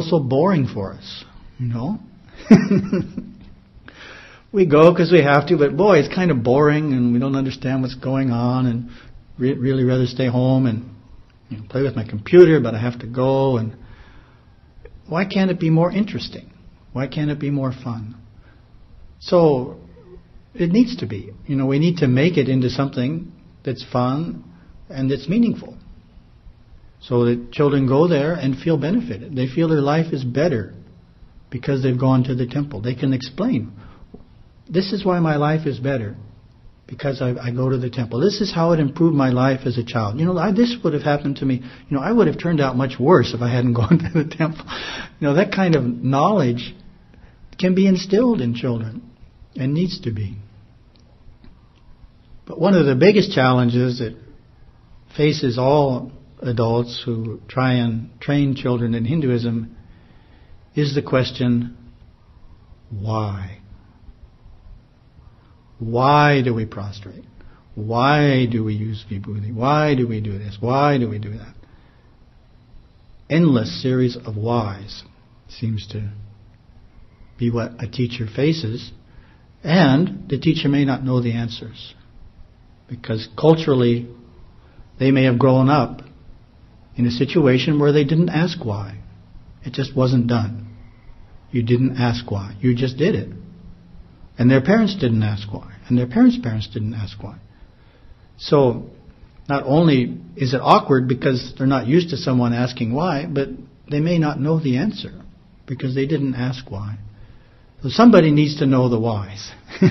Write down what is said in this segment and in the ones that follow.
so boring for us, you know. We go because we have to, but boy, it's kind of boring and we don't understand what's going on, and really rather stay home and play with my computer, but I have to go. And why can't it be more interesting? Why can't it be more fun? So it needs to be. We need to make it into something that's fun and that's meaningful, so that children go there and feel benefited. They feel their life is better because they've gone to the temple. They can explain, this is why my life is better, because I go to the temple. This is how it improved my life as a child. This would have happened to me. I would have turned out much worse if I hadn't gone to the temple. That kind of knowledge can be instilled in children and needs to be. But one of the biggest challenges that faces all adults who try and train children in Hinduism is the question, why? Why do we prostrate? Why do we use vibhuti? Why do we do this? Why do we do that? Endless series of whys seems to be what a teacher faces, and the teacher may not know the answers, because culturally they may have grown up in a situation where they didn't ask why. It just wasn't done. You didn't ask why. You just did it. And their parents didn't ask why. And their parents' parents didn't ask why. So not only is it awkward because they're not used to someone asking why, but they may not know the answer because they didn't ask why. So somebody needs to know the whys.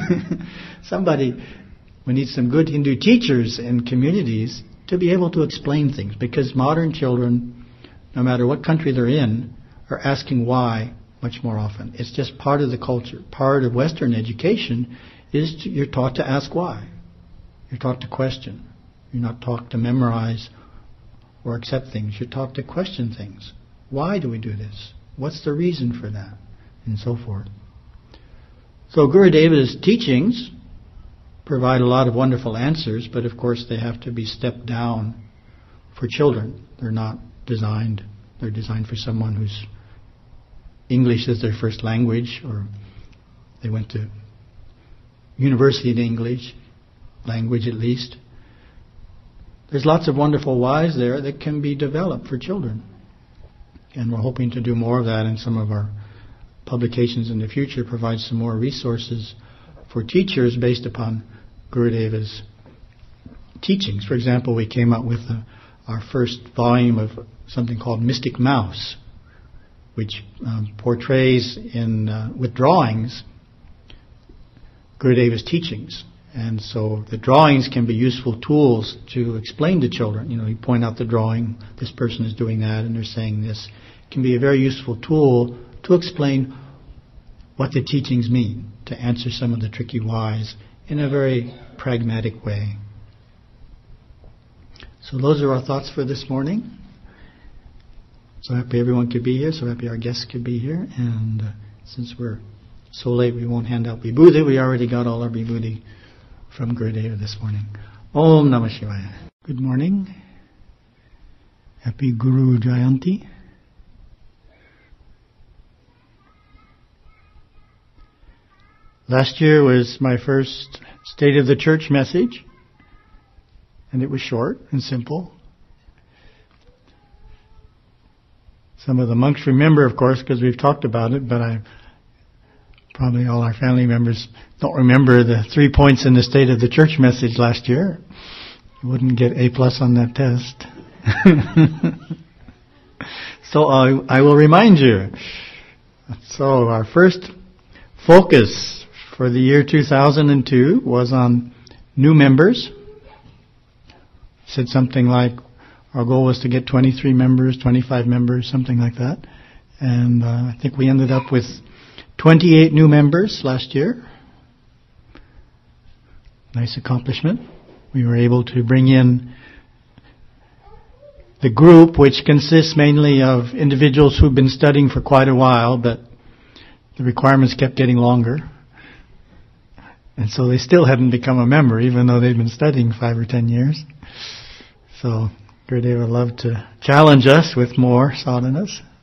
We need some good Hindu teachers in communities to be able to explain things, because modern children, no matter what country they're in, are asking why much more often. It's just part of the culture. Part of Western education is you're taught to ask why. You're taught to question. You're not taught to memorize or accept things. You're taught to question things. Why do we do this? What's the reason for that? And so forth. So Gurudeva's teachings provide a lot of wonderful answers, but of course they have to be stepped down for children. They're designed for someone whose English is their first language, or they went to university in English, language at least. There's lots of wonderful whys there that can be developed for children. And we're hoping to do more of that in some of our publications in the future, provide some more resources for teachers based upon Gurudeva's teachings. For example, we came out with our first volume of something called Mystic Mouse, which portrays with drawings Gurudeva's teachings. And so the drawings can be useful tools to explain to children. You point out the drawing, this person is doing that and they're saying this. It can be a very useful tool to explain what the teachings mean, to answer some of the tricky whys in a very pragmatic way. So those are our thoughts for this morning. So happy everyone could be here, so happy our guests could be here. And since we're so late, we won't hand out vibhuti. We already got all our vibhuti from Gurudeva this morning. Om Namah Shivaya. Good morning. Happy Guru Jayanti. Last year was my first State of the Church message, and it was short and simple. Some of the monks remember, of course, because we've talked about it, but probably all our family members don't remember the 3 points in the State of the Church message last year. You wouldn't get A+ on that test. So I will remind you. So our first focus for the year 2002 was on new members. Said something like our goal was to get 23 members, 25 members, something like that. And I think we ended up with 28 new members last year. Nice accomplishment. We were able to bring in the group, which consists mainly of individuals who've been studying for quite a while, but the requirements kept getting longer. And so they still hadn't become a member, even though they'd been studying 5 or 10 years. So Gurudeva loved to challenge us with more sadhanas.